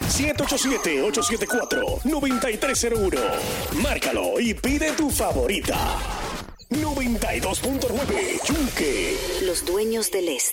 787-874-9301. Márcalo y pide tu favorita. 92.9 Yunque. Los dueños del este.